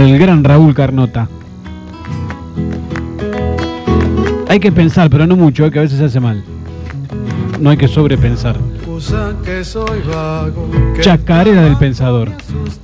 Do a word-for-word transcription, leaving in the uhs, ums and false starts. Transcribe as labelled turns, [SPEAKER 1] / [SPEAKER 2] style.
[SPEAKER 1] el gran Raúl Carnota. Hay que pensar, pero no mucho, que a veces se hace mal. No hay que sobrepensar. Chacarera del Pensador.